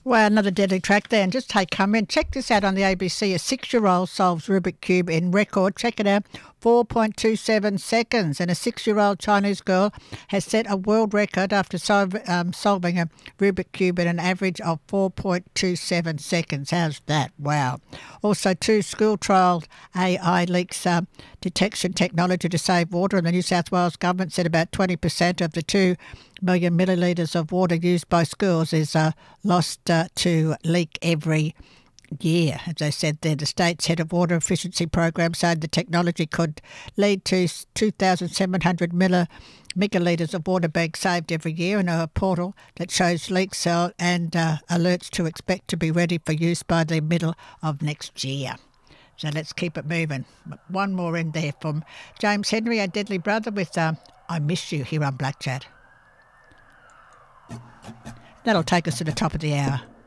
Well, another deadly track there. And just take comment. Check this out on the ABC. A 6-year-old solves Rubik Cube in record. Check it out. 4.27 seconds. And a 6-year-old Chinese girl has set a world record after solving a Rubik Cube in an average of 4.27 seconds. How's that? Wow. Also, 2 school trialled AI leaks detection technology to save water. And the New South Wales government said about 20% of the 2 million millilitres of water used by schools is lost to leak every year. As I said there, the state's head of water efficiency program said the technology could lead to 2,700 megalitres of water being saved every year, and a portal that shows leaks and alerts to expect to be ready for use by the middle of next year. So let's keep it moving. One more in there from James Henry, our deadly brother, with I Miss You here on Black Chat. That'll take us to the top of the hour.